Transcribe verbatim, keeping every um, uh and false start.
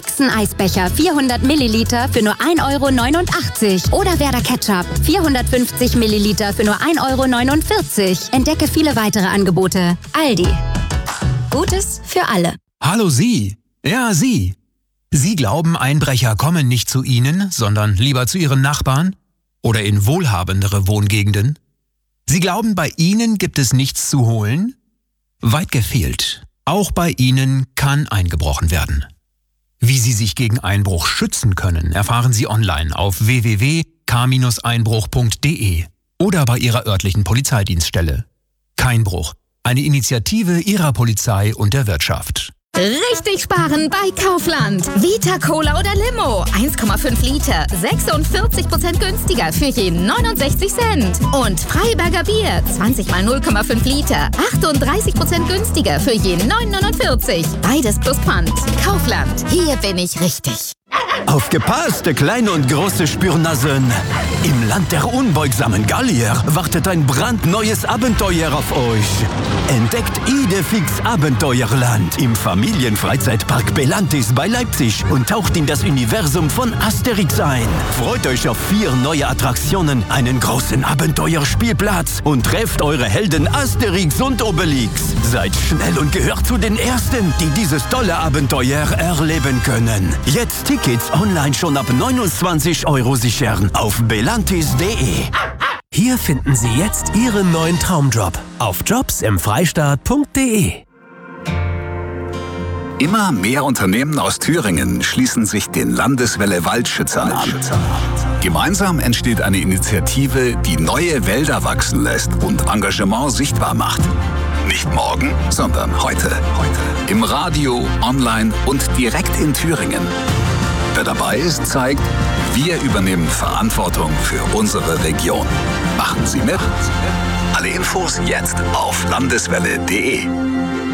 Hexeneisbecher vierhundert Milliliter für nur ein Euro neunundachtzig. Oder Werder Ketchup vierhundertfünfzig Milliliter für nur ein Euro neunundvierzig. Entdecke viele weitere Angebote. Aldi. Gutes für alle. Hallo Sie. Ja, Sie. Sie glauben, Einbrecher kommen nicht zu Ihnen, sondern lieber zu Ihren Nachbarn? Oder in wohlhabendere Wohngegenden? Sie glauben, bei Ihnen gibt es nichts zu holen? Weit gefehlt. Auch bei Ihnen kann eingebrochen werden. Wie Sie sich gegen Einbruch schützen können, erfahren Sie online auf w w w punkt k einbruch punkt d e oder bei Ihrer örtlichen Polizeidienststelle. Keinbruch. Eine Initiative Ihrer Polizei und der Wirtschaft. Richtig sparen bei Kaufland. Vita Cola oder Limo. eins Komma fünf Liter. sechsundvierzig Prozent günstiger für jeden neunundsechzig Cent. Und Freiberger Bier. zwanzig mal null Komma fünf Liter. achtunddreißig Prozent günstiger für jeden neun neunundvierzig. Beides plus Pfand. Kaufland. Hier bin ich richtig. Aufgepasst, kleine und große Spürnasen! Im Land der unbeugsamen Gallier wartet ein brandneues Abenteuer auf euch. Entdeckt Idefix Abenteuerland im Familienfreizeitpark Belantis bei Leipzig und taucht in das Universum von Asterix ein. Freut euch auf vier neue Attraktionen, einen großen Abenteuerspielplatz und trefft eure Helden Asterix und Obelix. Seid schnell und gehört zu den Ersten, die dieses tolle Abenteuer erleben können. Jetzt Tickets online schon ab neunundzwanzig Euro sichern auf belantis punkt d e. Hier finden Sie jetzt Ihren neuen Traumjob auf jobs im freistaat punkt d e. Immer mehr Unternehmen aus Thüringen schließen sich den Landeswelle Waldschützer an. Gemeinsam entsteht eine Initiative, die neue Wälder wachsen lässt und Engagement sichtbar macht. Nicht morgen, sondern heute. heute. Im Radio, online und direkt in Thüringen. Wer dabei ist, zeigt, wir übernehmen Verantwortung für unsere Region. Machen Sie mit? Alle Infos jetzt auf landeswelle punkt d e.